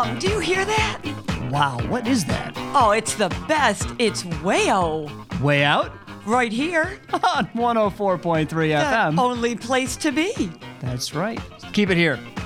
Oh, do you hear that? Wow, what is that? Oh, it's the best. It's Wayo. Way out? Right here. On 104.3 FM. The only place to be. That's right. Keep it here.